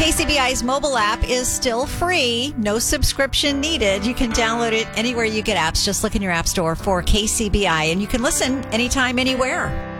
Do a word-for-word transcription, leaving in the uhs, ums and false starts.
K C B I's mobile app is still free. No subscription needed. You can download it anywhere you get apps. Just look in your app store for K C B I, and you can listen anytime, anywhere.